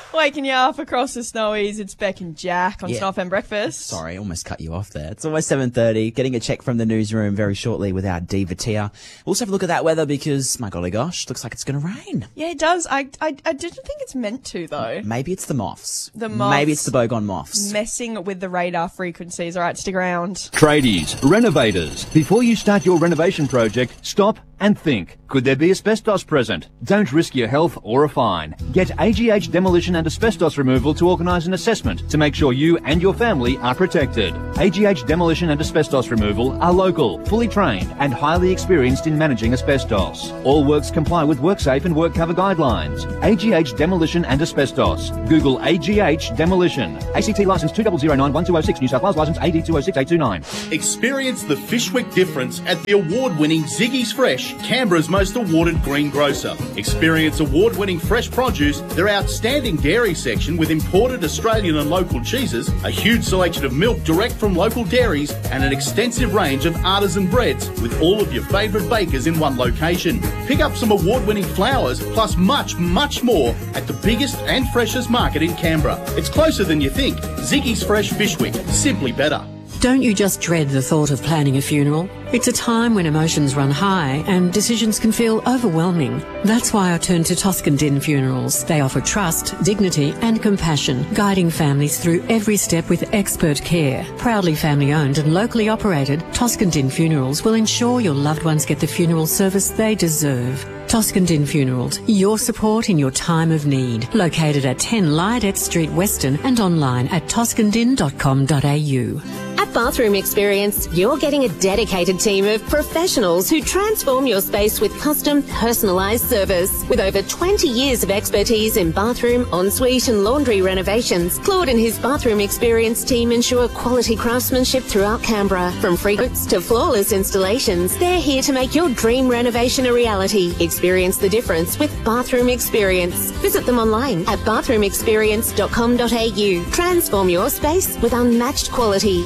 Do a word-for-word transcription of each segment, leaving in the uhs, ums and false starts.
Waking you up across the snowies, it's Beck and Jack on Yeah. Snow F M Breakfast. Sorry, I almost cut you off there. It's almost seven thirty. Getting a check from the newsroom very shortly with our Diva Tia. We'll also have a look at that weather because, my golly gosh, looks like it's going to rain. Yeah, it does. I, I, I didn't think it's meant to, though. Maybe it's the moths. The moths. Maybe it's the Bogon moths. Messing with the radar frequencies. All right, stick around. Tradies, renovators. Before you start your renovation project, stop and think. Could there be asbestos present? Don't risk your health or a fine. Get A G H Demolition and Asbestos Removal to organise an assessment to make sure you and your family are protected. A G H Demolition and Asbestos Removal are local, fully trained and highly experienced in managing asbestos. All works comply with WorkSafe and WorkCover guidelines. A G H Demolition and Asbestos. Google A G H Demolition. A C T licence two zero zero nine one two zero six, New South Wales licence A D two zero six eight two nine. Experience the Fishwick difference at the award-winning Ziggy's Fresh, Canberra's most awarded green grocer. Experience award-winning fresh produce, their outstanding dairy section with imported Australian and local cheeses, a huge selection of milk direct from local dairies, and an extensive range of artisan breads with all of your favourite bakers in one location. Pick up some award-winning flowers plus much, much more at the biggest and freshest market in Canberra. It's closer than you think. Ziggy's Fresh Fishwick. Simply better. Don't you just dread the thought of planning a funeral? It's a time when emotions run high and decisions can feel overwhelming. That's why I turned to Toscan Din Funerals. They offer trust, dignity and compassion, guiding families through every step with expert care. Proudly family owned and locally operated, Toscan Din Funerals will ensure your loved ones get the funeral service they deserve. Toscan Din Funerals, your support in your time of need. Located at ten Lydet Street, Weston, and online at toscan din dot com dot a u. At Bathroom Experience, you're getting a dedicated team of professionals who transform your space with custom, personalised service. With over twenty years of expertise in bathroom, ensuite and laundry renovations, Claude and his Bathroom Experience team ensure quality craftsmanship throughout Canberra. From free quotes to flawless installations, they're here to make your dream renovation a reality. Experience the difference with Bathroom Experience. Visit them online at bathroom experience dot com dot a u. Transform your space with unmatched quality.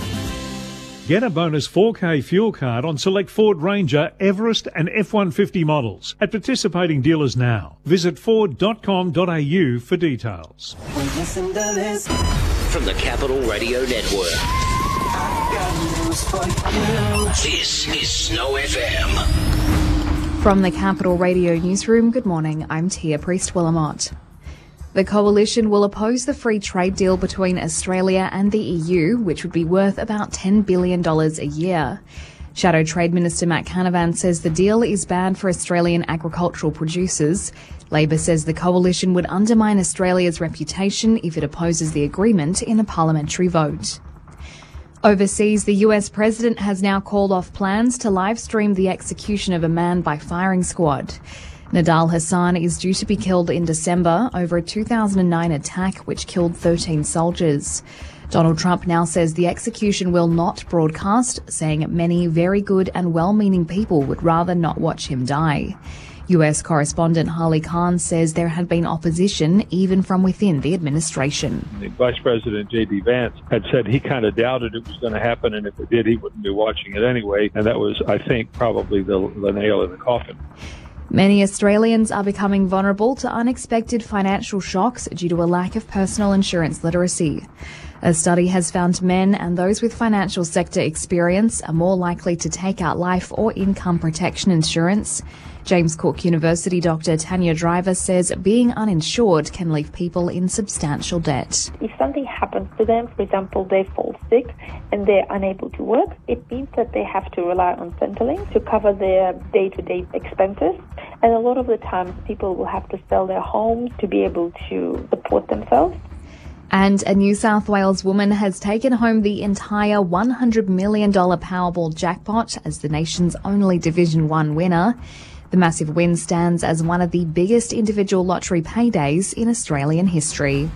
Get a bonus four K fuel card on select Ford Ranger, Everest and F one fifty models at participating dealers now. Visit ford dot com dot a u for details. From the Capital Radio Network, this is Snow F M. From the Capital Radio Newsroom, good morning, I'm Tia Priest-Willamott. The coalition will oppose the free trade deal between Australia and the E U, which would be worth about ten billion dollars a year. Shadow Trade Minister Matt Canavan says the deal is bad for Australian agricultural producers. Labor says the coalition would undermine Australia's reputation if it opposes the agreement in a parliamentary vote. Overseas, the U S president has now called off plans to live stream the execution of a man by firing squad. Nadal Hassan is due to be killed in December over a two thousand nine attack which killed thirteen soldiers. Donald Trump now says the execution will not broadcast, saying many very good and well-meaning people would rather not watch him die. U S correspondent Harley Khan says there had been opposition even from within the administration. Vice President J D Vance had said he kind of doubted it was going to happen, and if it did, he wouldn't be watching it anyway. And that was, I think, probably the, the nail in the coffin. Many Australians are becoming vulnerable to unexpected financial shocks due to a lack of personal insurance literacy. A study has found men and those with financial sector experience are more likely to take out life or income protection insurance. James Cook University doctor Tanya Driver says being uninsured can leave people in substantial debt. If something happens to them, for example, they fall sick and they're unable to work, it means that they have to rely on Centrelink to cover their day-to-day expenses. And a lot of the times people will have to sell their homes to be able to support themselves. And a New South Wales woman has taken home the entire one hundred million dollars Powerball jackpot as the nation's only Division one winner. The massive win stands as one of the biggest individual lottery paydays in Australian history.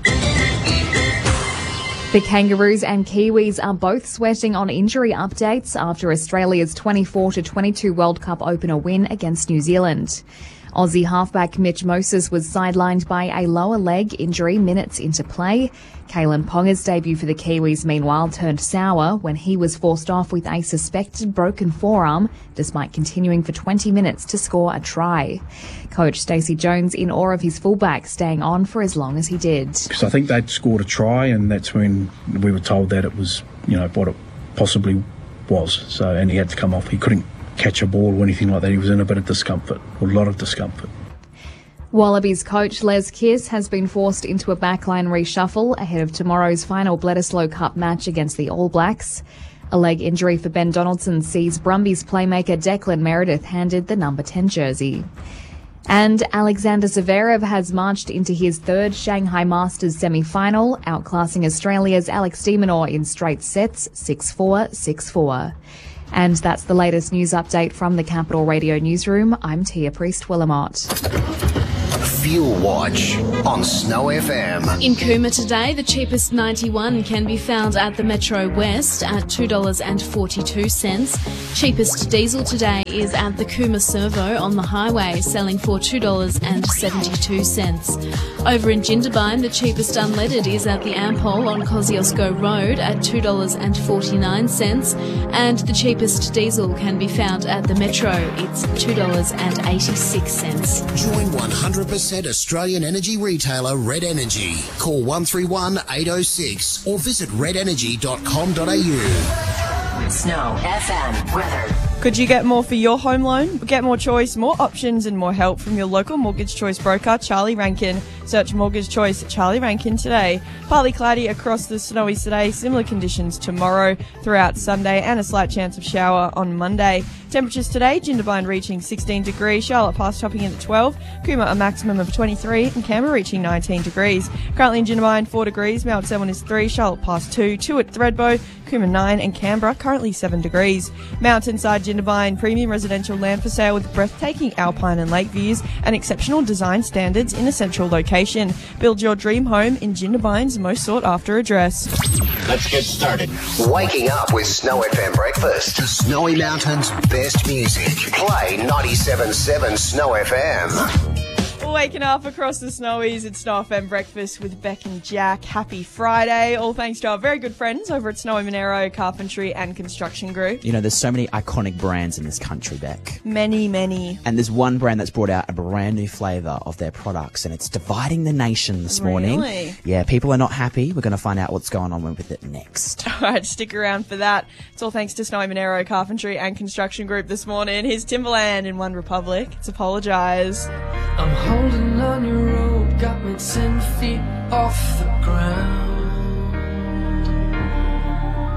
The Kangaroos and Kiwis are both sweating on injury updates after Australia's twenty-four to twenty-two World Cup opener win against New Zealand. Aussie halfback Mitch Moses was sidelined by a lower leg injury minutes into play. Kalen Ponga's debut for the Kiwis, meanwhile, turned sour when he was forced off with a suspected broken forearm, despite continuing for twenty minutes to score a try. Coach Stacey Jones in awe of his fullback staying on for as long as he did. Because I think they'd scored a try, and that's when we were told that it was, you know, what it possibly was. So, and he had to come off. He couldn't catch a ball or anything like that. He was in a bit of discomfort, a lot of discomfort. Wallabies coach Les Kiss has been forced into a backline reshuffle ahead of tomorrow's final Bledisloe Cup match against the All Blacks. A leg injury for Ben Donaldson sees Brumbies playmaker Declan Meredith handed the number ten jersey. And Alexander Zverev has marched into his third Shanghai Masters semi-final, outclassing Australia's Alex de Minaur in straight sets, six four, six four. And that's the latest news update from the Capital Radio Newsroom. I'm Tia Priest-Willamot. Fuel Watch on Snow F M. In Cooma today, the cheapest ninety-one can be found at the Metro West at two dollars forty-two. Cheapest diesel today is at the Cooma Servo on the highway, selling for two dollars seventy-two. Over in Jindabyne, the cheapest unleaded is at the Ampol on Kosciuszko Road at two dollars forty-nine. And the cheapest diesel can be found at the Metro. It's two dollars eighty-six. Join one hundred percent Australian energy retailer Red Energy. Call one three one, eight oh six or visit red energy dot com dot a u. Snow F M weather. Could you get more for your home loan? Get more choice, more options and more help from your local Mortgage Choice broker, Charlie Rankin. Search Mortgage Choice Charlie Rankin today. Partly cloudy across the snowy today, similar conditions tomorrow throughout Sunday and a slight chance of shower on Monday. Temperatures today, Jindabyne reaching sixteen degrees, Charlotte Pass topping in at twelve, Cooma a maximum of twenty-three and Canberra reaching nineteen degrees. Currently in Jindabyne four degrees, Mount Selwyn is three, Charlotte Pass two, two at Thredbo, Cooma nine and Canberra currently seven degrees. Mountainside Jindabyne premium residential land for sale with breathtaking alpine and lake views and exceptional design standards in a central location. Build your dream home in Jindabyne's most sought after address. Let's get started. Waking up with Snow F M breakfast. The Snowy Mountains' best music. Play ninety-seven point seven Snow F M. Waking up across the snowies, it's Snow F M breakfast with Beck and Jack. Happy Friday. All thanks to our very good friends over at Snowy Monero Carpentry and Construction Group. You know, there's so many iconic brands in this country, Beck. Many, many. And there's one brand that's brought out a brand new flavour of their products, and it's dividing the nation this morning. Really? Yeah, people are not happy. We're going to find out what's going on with it next. All right, stick around for that. It's all thanks to Snowy Monero Carpentry and Construction Group this morning. Here's Timberland in One Republic. It's Apologise. I'm holding on your rope, got me ten feet off the ground.